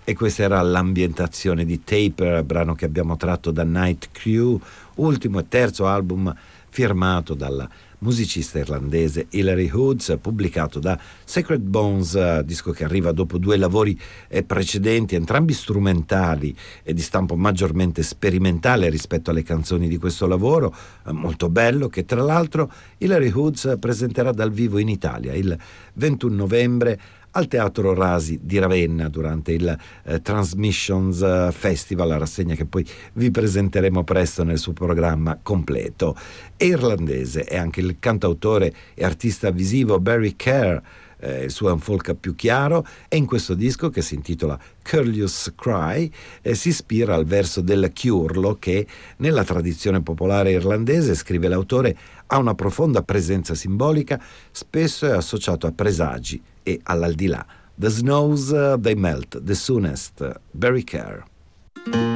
E questa era l'ambientazione di Taper, brano che abbiamo tratto da Night Crew, ultimo e terzo album firmato dalla musicista irlandese Hilary Hoods, pubblicato da Sacred Bones, disco che arriva dopo due lavori precedenti, entrambi strumentali e di stampo maggiormente sperimentale rispetto alle canzoni di questo lavoro, molto bello, che tra l'altro Hilary Hoods presenterà dal vivo in Italia il 21 novembre al Teatro Rasi di Ravenna durante il Transmissions Festival, la rassegna che poi vi presenteremo presto nel suo programma completo. È irlandese, è anche il cantautore e artista visivo Barry Kerr, il suo è un folk più chiaro, e in questo disco, che si intitola Curlews Cry, si ispira al verso del chiurlo che nella tradizione popolare irlandese, scrive l'autore, ha una profonda presenza simbolica, spesso è associato a presagi e all'aldilà. The snows they melt the soonest, Barry Kerr.